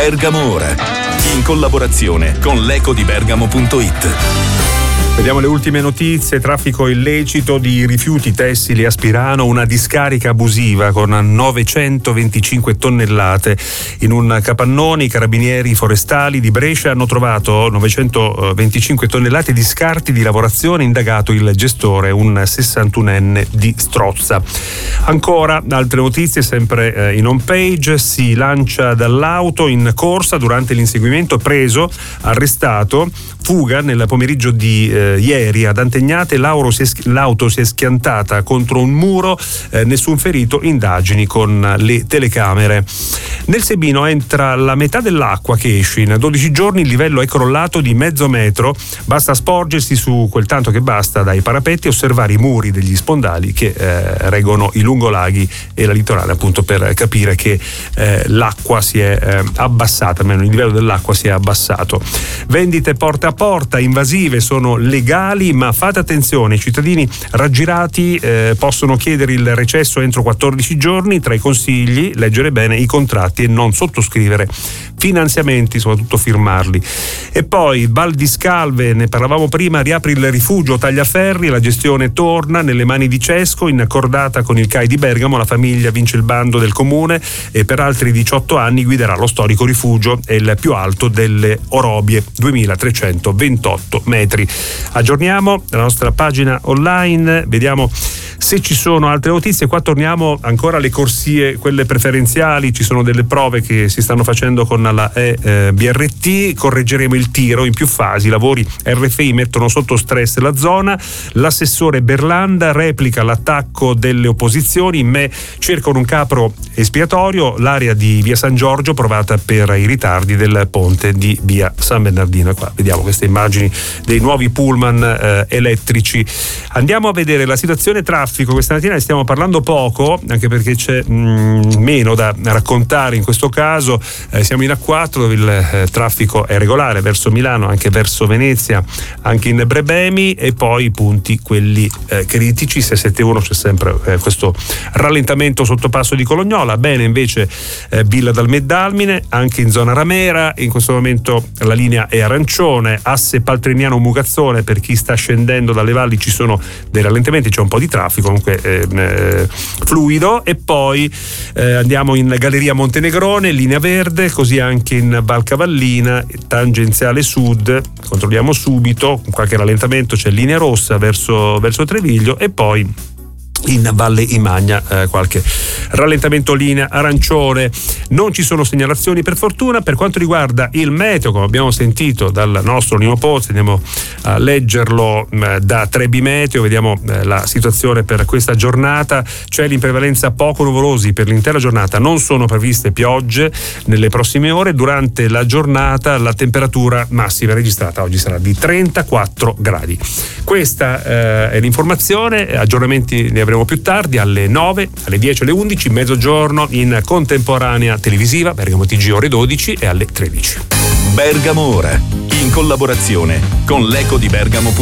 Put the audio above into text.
Bergamo Ora, in collaborazione con l'ecodibergamo.it. Vediamo le ultime notizie. Traffico illecito di rifiuti tessili a Spirano, una discarica abusiva con 925 tonnellate in un capannone. I carabinieri forestali di Brescia hanno trovato 925 tonnellate di scarti di lavorazione, indagato il gestore, un 61enne di Strozza. Ancora altre notizie, sempre in home page. Si lancia dall'auto in corsa durante l'inseguimento, preso, arrestato, fuga nel pomeriggio di ieri ad Antegnate. L'auto si è schiantata contro un muro, nessun ferito, indagini con le telecamere. Nel Sebino entra la metà dell'acqua che esce. In 12 giorni il livello è crollato di mezzo metro, basta sporgersi su quel tanto che basta dai parapetti e osservare i muri degli spondali che reggono i lungolaghi e la litorale, appunto, per capire che l'acqua si è abbassata, almeno il livello dell'acqua si è abbassato. Vendite porta a porta invasive sono legali, ma fate attenzione, i cittadini raggirati possono chiedere il recesso entro 14 giorni. Tra i consigli, leggere bene i contratti e non sottoscrivere finanziamenti, soprattutto firmarli. E poi Val di Scalve, ne parlavamo prima, riapre il rifugio Tagliaferri, la gestione torna nelle mani di Cesco, in accordata con il CAI di Bergamo. La famiglia vince il bando del comune e per altri 18 anni guiderà lo storico rifugio, è il più alto delle Orobie, 2328 metri. Aggiorniamo la nostra pagina online, vediamo se ci sono altre notizie. Qua torniamo ancora alle corsie, quelle preferenziali. Ci sono delle prove che si stanno facendo con la BRT, correggeremo il tiro in più fasi. I lavori RFI mettono sotto stress la zona. L'assessore Berlanda replica l'attacco delle opposizioni. In me cercano un capro espiatorio. L'area di via San Giorgio provata per i ritardi del ponte di via San Bernardino. Qua vediamo queste immagini dei nuovi pullman elettrici. Andiamo a vedere la situazione traffico. Questa mattina ne stiamo parlando poco, anche perché c'è meno da raccontare in questo caso. Siamo in A4, dove il traffico è regolare verso Milano, anche verso Venezia, anche in Brebemi, e poi i punti quelli critici. 671 c'è sempre questo rallentamento sotto passo di Colognola. Bene invece Villa dal Meddalmine, anche in zona Ramera. In questo momento la linea è arancione. Asse Paltrignano Mugazzone, per chi sta scendendo dalle valli ci sono dei rallentamenti, c'è un po' di traffico, comunque fluido. E poi andiamo in Galleria Montenegrone, linea verde, così anche in Val Cavallina, tangenziale sud, controlliamo subito, con qualche rallentamento c'è linea rossa verso Treviglio, e poi in Valle Imagna qualche rallentamento, linea arancione. Non ci sono segnalazioni per fortuna. Per quanto riguarda il meteo, come abbiamo sentito dal nostro Nino Pozzi, andiamo a leggerlo da Trebi Meteo. Vediamo la situazione per questa giornata. Cieli in prevalenza poco nuvolosi per l'intera giornata, non sono previste piogge nelle prossime ore. Durante la giornata la temperatura massima registrata oggi sarà di 34 gradi. Questa è l'informazione. Aggiornamenti ne avremo più tardi, alle 9, alle 10, alle 11, mezzogiorno in contemporanea televisiva, Bergamo TG ore 12, e alle 13. Bergamo Ora, in collaborazione con l'ecodibergamo.it.